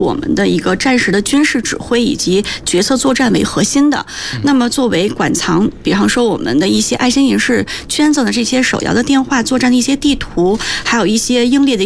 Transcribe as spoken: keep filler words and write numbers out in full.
我们的一个战时的军事指挥以及决策作战为核心的。那么作为馆藏，比方说我们的一些爱心人士捐赠的这些手摇的电话、作战的一些地图，还有一些英烈的